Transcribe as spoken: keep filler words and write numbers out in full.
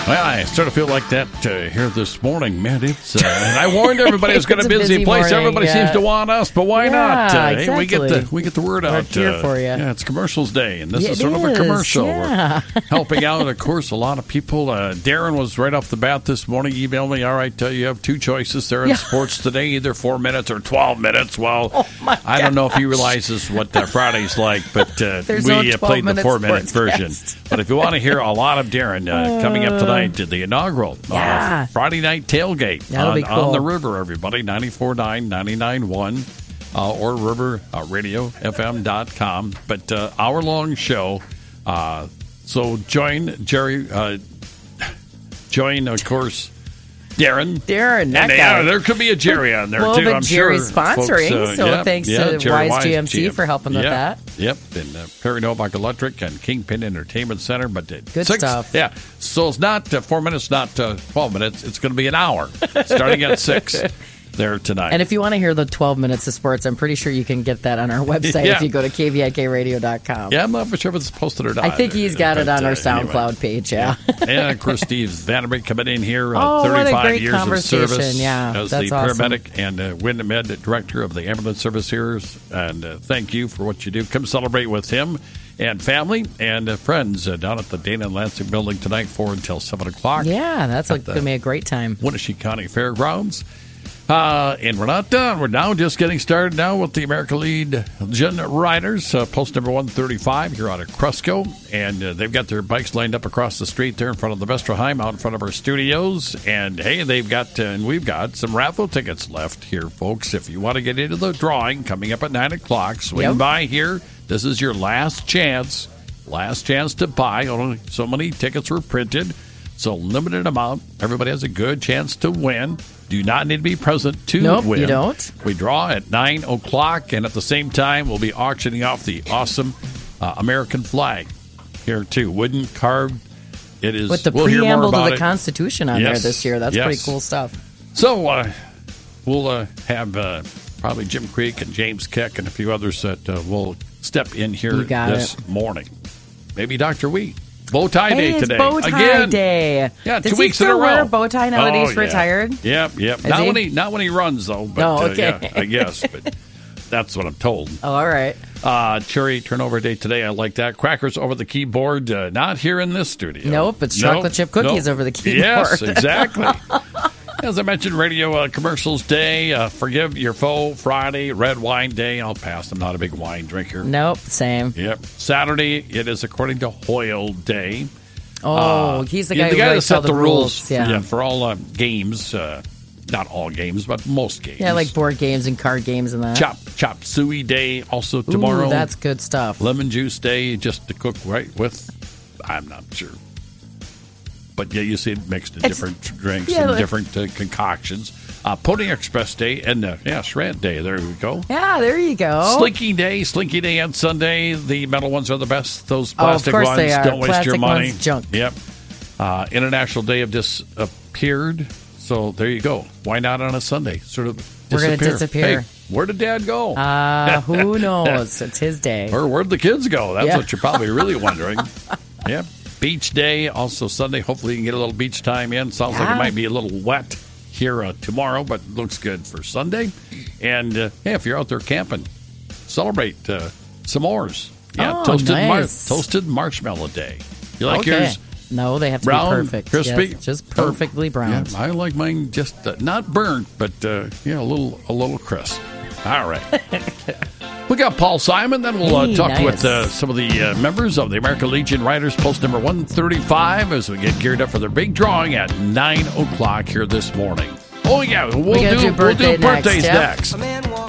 Well, I sort of feel like that uh, here this morning, man. It's uh, and I warned everybody it's going to be a busy, busy place. Morning, Everybody yeah. seems to want us, but why yeah, not? Uh, exactly. hey, we get the we get the word We're out. here uh, for you. Yeah, it's commercials day, and this Yeah, is sort is, of a commercial. Yeah. We're helping out, of course, a lot of people. Uh, Darren was right off the bat this morning. Emailed me. All right, uh, you have two choices there in Yeah. sports today, either four minutes or twelve minutes. Well, oh my I don't know if he realizes what uh, Friday's like, but uh, we no uh, played the four-minute version. But if you want to hear a lot of Darren uh, coming up tonight to the inaugural Yeah. uh, Friday night tailgate That'll on, be cool. on the river, everybody, ninety-four point nine, ninety-nine point one, uh, or river radio f m dot com. But uh, hour-long show. Uh, so join Jerry, uh, join, of course, Darren. Darren, that and they, guy. uh, there could be a Jerry on there, well, too, but I'm Jerry's sure. sponsoring, folks, uh, so yeah, thanks yeah, to Jerry Wise G M C G M. for helping yeah, with that. Yep, and uh, Perry Novak Electric and Kingpin Entertainment Center. But uh, Good six, stuff. Yeah, so it's not uh, four minutes, not uh, twelve minutes. It's going to be an hour, starting at six there tonight. And if you want to hear the twelve minutes of sports, I'm pretty sure you can get that on our website Yeah. if you go to k v i k radio dot com. Yeah, I'm not sure if it's posted or not. I think he's got it But, on our uh, SoundCloud anyway. page, yeah. And, of course, Steve Vanderbeek coming in here, uh, Oh, what a thirty-five great years of conversation. service Yeah, as that's the awesome. paramedic and uh, WinMed director of the ambulance service here. And uh, thank you for what you do. Come celebrate with him and family and uh, friends uh, down at the Dana and Lansing building tonight, four until seven o'clock. Yeah, that's At going to be a great time. Winnebago County Fairgrounds. Uh, and we're not done. We're now just getting started now with the America Lead Gen Riders, uh, post number one thirty-five here out of Cresco. And uh, they've got their bikes lined up across the street there in front of the Vesterheim, out in front of our studios. And, hey, they've got, uh, and we've got some raffle tickets left here, folks. If you want to get into the drawing coming up at nine o'clock, swing Yep. by here. This is your last chance. Last chance to buy. Only so many tickets were printed. So limited amount. Everybody has a good chance to win. Do not need to be present to Nope, win. you don't. We draw at nine o'clock, and at the same time, we'll be auctioning off the awesome uh, American flag here, too. Wooden carved. It is. With the we'll hear more preamble to about the it. Constitution on Yes, there this year. That's yes. pretty cool stuff. So uh, we'll uh, have uh, probably Jim Creek and James Keck and a few others that uh, will step in here You got this it. morning. Maybe Doctor Wheat. Bow tie Hey, day it's today. bow tie Again. day. Yeah, Does two he weeks in a still row. wear a bow tie now that Oh, he's yeah. retired? Yep, yep. Is Not he? when he not when he runs though. But, Oh, uh, okay. yeah, I guess. But that's what I'm told. Oh, all right. Uh, cherry turnover day today. I like that. Crackers over the keyboard. Uh, not here in this studio. Nope, it's Nope, chocolate chip cookies nope. over the keyboard. Yes, exactly. As I mentioned, radio uh, commercials day. Uh, forgive your foe Friday. Red wine day. I'll pass. I'm not a big wine drinker. Nope, same. Yep. Saturday. It is according to Hoyle Day. Oh, Uh, he's the yeah, guy the who guy that writes all set the the rules. rules. Yeah. yeah, for all uh, games. Uh, not all games, but most games. Yeah, like board games and card games and that. Chop Chop Suey Day also tomorrow. Ooh, that's good stuff. Lemon Juice Day, just to cook right with. I'm not sure, but yeah, you see it mixed in It's- different drinks yeah, and like- different uh, concoctions. Uh, Pony Express Day and uh, yeah, Shred Day. There we go. Yeah, there you go. Slinky Day, Slinky Day on Sunday. The metal ones are the best. Those Oh, of plastic course ones, they are. don't waste Plastic your money. ones, junk. Yep. Uh, International Day of Disappeared. So there you go. Why not on a Sunday? Sort of We're disappear. gonna disappear. Hey, where did Dad go? Uh, who knows? It's his day. Or where'd the kids go? That's Yeah. what you're probably really wondering. Yep. Beach Day, also Sunday. Hopefully you can get a little beach time in. Sounds like Yeah. it might be a little wet here uh, tomorrow, but looks good for Sunday. And uh, hey, if you're out there camping, celebrate uh, s'mores. Yeah, Oh, toasted, mar- nice. toasted marshmallow day. You like Okay. yours No, they have to brown, be perfect. crispy? Yes, just perfectly brown. Yeah, I like mine just uh, not burnt, but uh, yeah, a little a little crisp. All right. We got Paul Simon. Then we'll uh, Hey, talk nice. with uh, some of the uh, members of the American Legion Riders, post number one thirty-five, as we get geared up for their big drawing at nine o'clock here this morning. Oh, yeah, we'll, We gotta do, do we'll do birthday next, birthdays yep. next.